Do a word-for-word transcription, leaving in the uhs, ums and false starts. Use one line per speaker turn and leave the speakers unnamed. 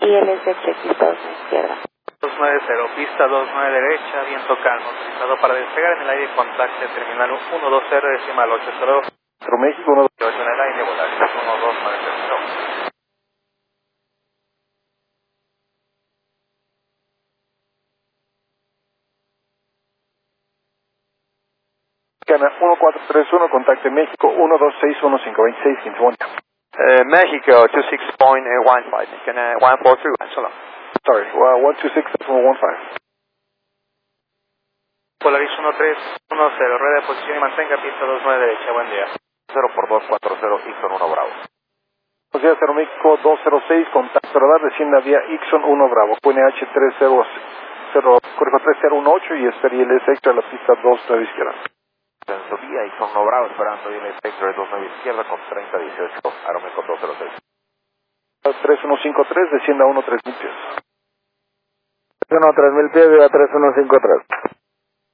I L S X pista dos izquierda.
dos nueve cero, pista dos nueve derecha, viento calmo, utilizado para despegar en el aire, contacte terminal uno dos cero, decimal ocho cero.
Centro México, uno dos
ocho en el aire, volar uno dos nueve cero.
uno cuatro tres uno, contacte México, uno dos seis uno cinco dos seis, quince uno.
Uh, Mexico, two six point one five, can, uh, one four three one, so long.
Sorry, uh, one two six one five.
Polaris uno tres uno cero, rueda de posición y mantenga pista dos nueve derecha, buen día.
cero por dos cuatro cero, Ixon uno Bravo.
Buenos días, Aero México dos cero seis, contacto radar, descienda vía Ixon uno Bravo, Q N H tres cero cero, corrijo tres cero uno ocho y espera I L S extra a la pista dos nueve izquierda.
Descenso vía Ixon uno Bravo, esperando I L S extra dos nueve izquierda con treinta dieciocho, Aero México dos cero seis.
tres uno cinco tres, descienda uno tres mil pies.
tres uno tres mil pies, vía tres uno cinco tres.